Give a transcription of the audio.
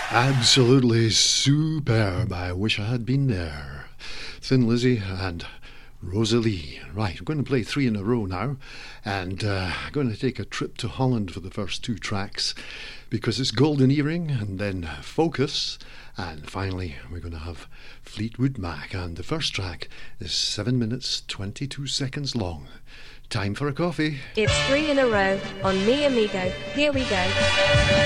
Absolutely superb. I wish I had been there. Thin Lizzy and Rosalie. Right, we're going to play three in a row now, and going to take a trip to Holland for the first two tracks, because it's Golden Earring and then Focus, and finally we're going to have Fleetwood Mac, and the first track is 7 minutes 22 seconds long. Time for a coffee. It's three in a row on Mi Amigo. Here we go.